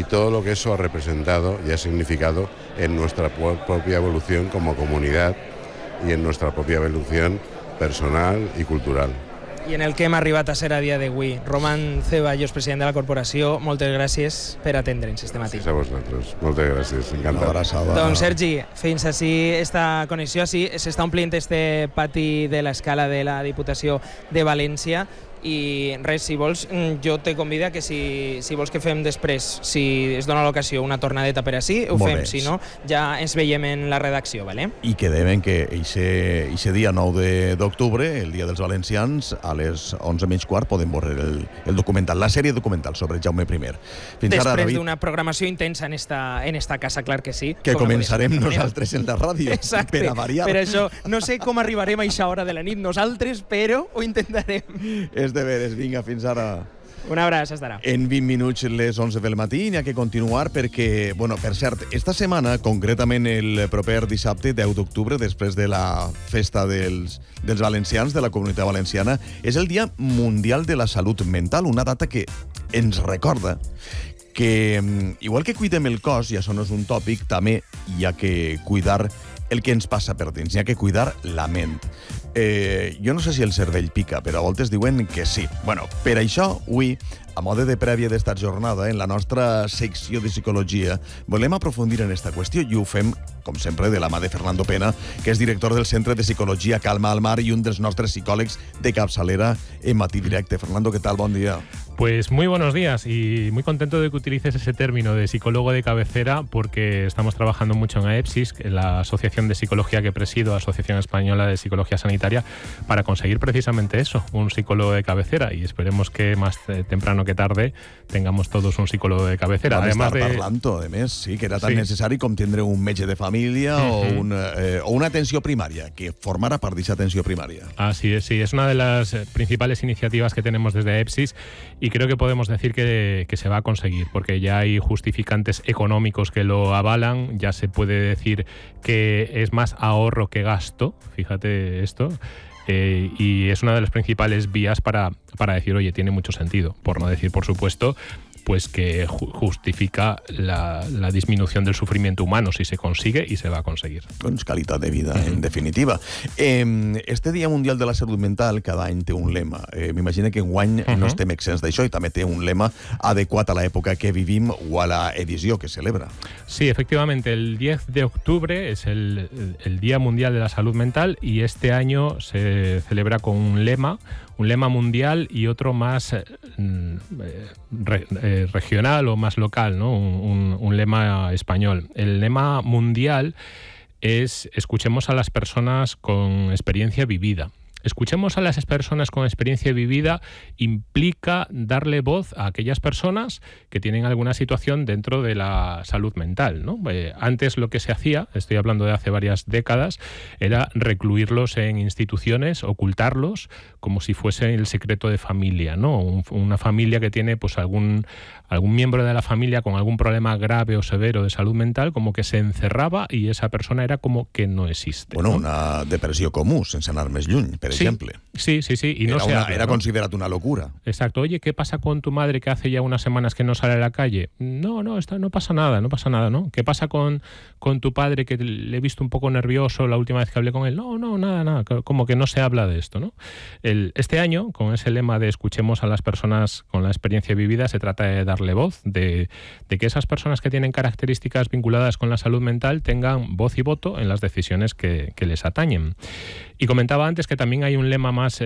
todo lo que eso ha representado y ha significado en nuestra propia evolución como comunidad y en nuestra propia evolución personal i cultural. I en el que hem arribat a ser a dia d'avui. Roman Ceballos, president de la corporació, moltes gràcies per atendre'ns este matí. Gràcies a vosaltres, moltes gràcies, encantat. Doncs Sergi, fins així esta connexió, així s'està omplint este pati de l'escala de la Diputació de València. I res, si vols, jo te convido que si vols que fem després, si es dona l'ocasió, una tornadeta per així, ho fem, si no, ja ens veiem en la redacció, ¿vale? I quedem en que eixe dia 9 d'octubre, el dia dels valencians, a les 11:15 podem veure el documental, la sèrie documental sobre Jaume I. Després d'una programació intensa en esta casa, clar que sí. Que començarem nosaltres en la ràdio, per a variar. Per això, no sé com arribarem a aquesta hora de la nit nosaltres, però ho intentarem. És de veres, vinga, fins ara. Un abraç, estarà. En 20 minuts, les 11 del matí, n'hi ha que continuar perquè, bueno, per cert, esta setmana, concretament el proper dissabte, 10 d'octubre, després de la festa dels valencians, de la Comunitat Valenciana, és el Dia Mundial de la Salut Mental, una data que ens recorda que, igual que cuidem el cos, i això no és un tòpic, també hi ha que cuidar el que ens passa per dins, hi ha que cuidar la ment. Jo no sé si el cervell pica, però a voltes diuen que sí. Bueno, per això, avui, a mode de prèvia d'esta jornada, en la nostra secció de psicologia, volem aprofundir en esta qüestió i ho fem, com sempre, de la mà de Fernando Pena, que és director del Centre de Psicologia Calma al Mar i un dels nostres psicòlegs de capçalera en Matí Directe. Fernando, ¿qué tal? Bon dia. Pues muy buenos días y muy contento de que utilices ese término de psicólogo de cabecera porque estamos trabajando mucho en AEPSIS, la asociación de psicología que presido, Asociación Española de Psicología Sanitaria, para conseguir precisamente eso, un psicólogo de cabecera, y esperemos que más temprano que tarde tengamos todos un psicólogo de cabecera. Además de parlant, a més, sí, que era tan necessari com tindre un metge de família o una atenció primària, que formara part d'aquesta atenció primària. Así es, sí, es una de las principales iniciativas que tenemos desde AEPSIS y creo que podemos decir que se va a conseguir, porque ya hay justificantes económicos que lo avalan, ya se puede decir que es más ahorro que gasto, fíjate esto, y es una de las principales vías para decir, oye, tiene mucho sentido, por no decir, por supuesto, pues que justifica la disminución del sufrimiento humano si se consigue y se va a conseguir. Doncs qualitat de vida, en definitiva. Este Dia Mundial de la Salut Mental cada any té un lema. M'imagino que enguany no estem exempts d'això i també té un lema adequat a l'època que vivim o a la edició que celebra. Sí, efectivamente, el 10 de octubre es el Día Mundial de la Salud Mental y este año se celebra con un lema mundial y otro más regional o más local, ¿no? Un lema español. El lema mundial es escuchemos a las personas con experiencia vivida. Escuchemos a las personas con experiencia vivida implica darle voz a aquellas personas que tienen alguna situación dentro de la salud mental, ¿no? Antes lo que se hacía, estoy hablando de hace varias décadas, era recluirlos en instituciones, ocultarlos como si fuese el secreto de familia, ¿no? Una familia que tiene pues algún miembro de la familia con algún problema grave o severo de salud mental, como que se encerraba y esa persona era como que no existe. Bueno, ¿no? Una depressió comú, sense anar més lluny, per exemple. Sí. Y no era considerat una locura. Exacto. Oye, ¿qué pasa con tu madre que hace ya unas semanas que no sale a la calle? No pasa nada, ¿no? ¿Qué pasa con tu padre que le he visto un poco nervioso la última vez que hablé con él? No, nada. Como que no se habla de esto, ¿no? Este año, con ese lema de escuchemos a las personas con la experiencia vivida, se trata de darle voz, de que esas personas que tienen características vinculadas con la salud mental tengan voz y voto en las decisiones que les atañen. Y comentaba antes que también hay un lema más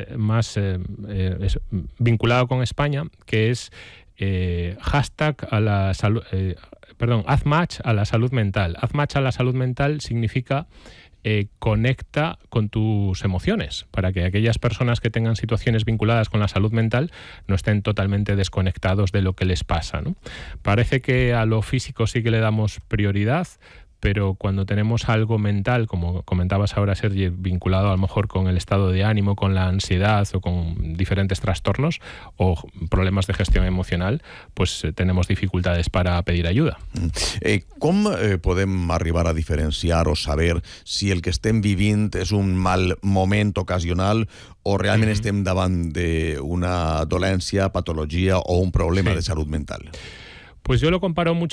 vinculado con España, que es hashtag a la salud, haz match a la salud mental. Haz match a la salud mental significa conecta con tus emociones, para que aquellas personas que tengan situaciones vinculadas con la salud mental no estén totalmente desconectados de lo que les pasa, ¿no? Parece que a lo físico sí que le damos prioridad, pero cuando tenemos algo mental, como comentabas ahora, Sergi, vinculado a lo mejor con el estado de ánimo, con la ansiedad o con diferentes trastornos o problemas de gestión emocional, pues tenemos dificultades para pedir ayuda. Com podem arribar a diferenciar o saber si el que estem vivint és un mal moment ocasional o realment estem davant d'una dolència, patologia o un problema de salut mental? Pues yo lo comparo mucho